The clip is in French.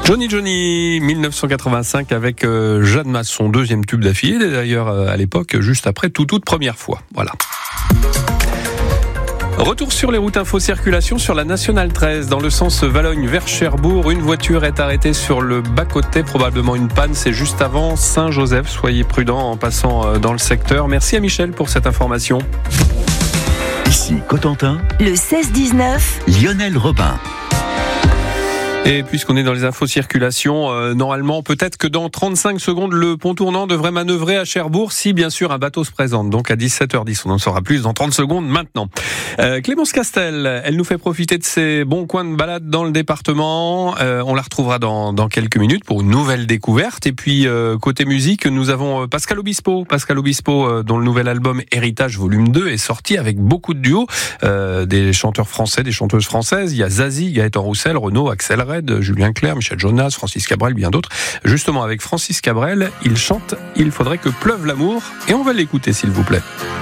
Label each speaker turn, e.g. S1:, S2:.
S1: Johnny, 1985 avec Jeanne Masse, son deuxième tube d'affilée, d'ailleurs à l'époque, juste après toute première fois. Voilà. Retour sur les routes info circulation sur la Nationale 13 dans le sens Valognes vers Cherbourg. Une voiture est arrêtée sur le bas-côté, probablement une panne. C'est juste avant Saint-Joseph. Soyez prudents en passant dans le secteur. Merci à Michel pour cette information.
S2: Ici Cotentin,
S3: le 16-19,
S2: Lionel Robin.
S1: Et puisqu'on est dans les infos circulation, normalement, peut-être que dans 35 secondes, le pont tournant devrait manœuvrer à Cherbourg si, bien sûr, un bateau se présente. Donc à 17h10, on en saura plus dans 30 secondes maintenant. Clémence Castel, elle nous fait profiter de ses bons coins de balade dans le département. On la retrouvera dans quelques minutes pour une nouvelle découverte. Et puis, côté musique, nous avons Pascal Obispo, dont le nouvel album Héritage Volume 2 est sorti avec beaucoup de duos, des chanteurs français, des chanteuses françaises. Il y a Zazie, Gaëtan Roussel, Renaud, Axel Red, Julien Clerc, Michel Jonas, Francis Cabrel, bien d'autres. Justement, avec Francis Cabrel, il chante « Il faudrait que pleuve l'amour » et on va l'écouter, s'il vous plaît.